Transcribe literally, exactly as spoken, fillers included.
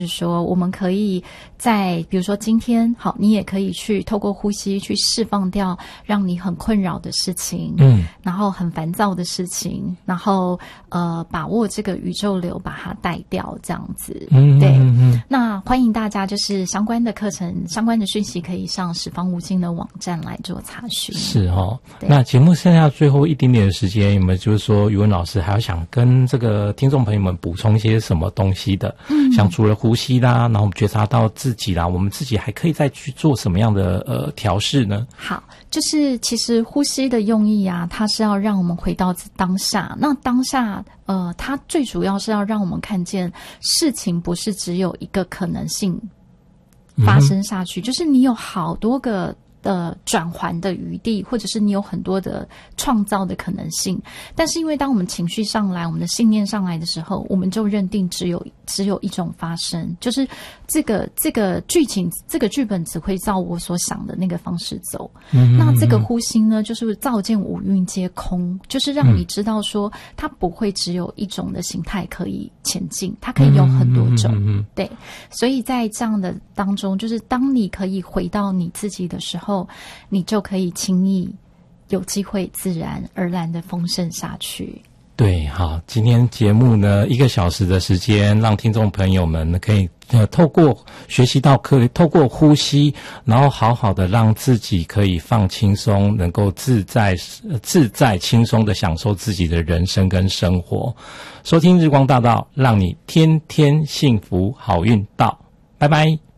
说我们可以在比如说今天好，你也可以去透过呼吸去释放掉让你很困扰的事情，嗯，然后很烦躁的事情，然后呃把握这个宇宙流把它带掉，这样子。嗯，对。嗯，那欢迎大家就是相关的课程相关的讯息可以上十方无尽的网站来做查询。 是哦。那节目剩下最后一点点的时间，有没有就是说语文老师还要想跟这个听众朋友们补充一些什么东西的？嗯，像除了呼吸啦，然后我们觉察到自己啦，我们自己还可以再去做什么样的呃调试呢？ 好，就是其实呼吸的用意啊，它是要让我们回到当下。那当下呃，它最主要是要让我们看见事情不是只有一个可能性发生下去，嗯，就是你有好多个的转环的余地，或者是你有很多的创造的可能性。但是因为当我们情绪上来，我们的信念上来的时候，我们就认定只有只有一种发生，就是这个这个剧情这个剧本只会照我所想的那个方式走。嗯，那这个呼吸呢，就是照见五蕴皆空，就是让你知道说它不会只有一种的形态可以前进，它可以有很多种。嗯嗯嗯，对，所以在这样的当中，就是当你可以回到你自己的时候，你就可以轻易有机会自然而然的丰盛下去。 对，好，今天节目呢一个小时的时间，让听众朋友们可以呃透过学习到可以透过呼吸，然后好好的让自己可以放轻松，能够自在自在轻松的享受自己的人生跟生活。收听日光大道，让你天天幸福好运到，拜拜。